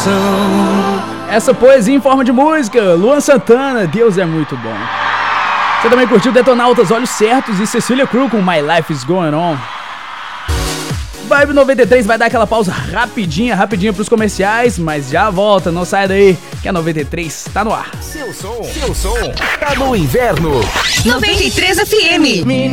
Essa poesia em forma de música, Luan Santana, Deus é muito bom. Você também curtiu Detonautas, Olhos Certos e Cecília Crew com My Life Is Going On. Vibe 93 vai dar aquela pausa rapidinha pros comerciais, mas já volta, não sai daí, que a 93 tá no ar. Seu som tá no inverno. 93 FM.